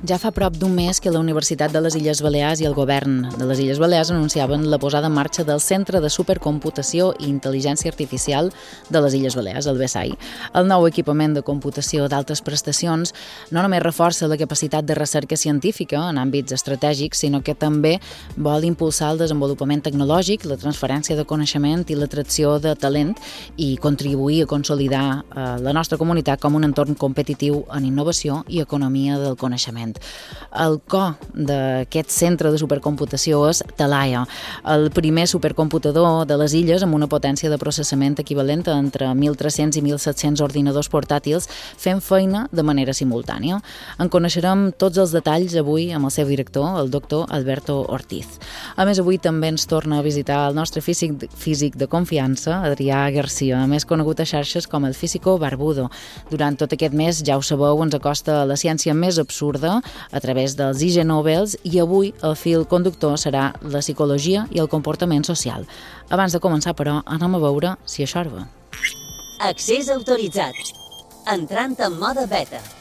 Ja fa prop d'un mes que la Universitat de les Illes Balears i el govern de les Illes Balears anunciaven la posada en marxa del Centre de Supercomputació i Intel·ligència Artificial de les Illes Balears, el BSAI. El nou equipament de computació d'altes prestacions no només reforça la capacitat de recerca científica en àmbits estratègics, sinó que també vol impulsar el desenvolupament tecnològic, la transferència de coneixement i l'atracció de talent i contribuir a consolidar la nostra comunitat com un entorn competitiu en innovació i economia del coneixement. El cor d'aquest centre de supercomputació és Talaia, el primer supercomputador de les illes amb una potència de processament equivalent a entre 1.300 i 1.700 ordinadors portàtils fent feina de manera simultània. En coneixerem tots els detalls avui amb el seu director, el doctor Alberto Ortiz. A més, avui també ens torna a visitar el nostre físic de confiança, Adrià Garcia, més conegut a xarxes com el Físico Barbudo. Durant tot aquest mes, ja ho sabeu, ens acosta a la ciència més absurda a través dels IG Nobels i avui el fil conductor serà la psicologia i el comportament social. Abans de començar, però, anem a veure si això va. Accés autoritzat. Entrant en mode beta.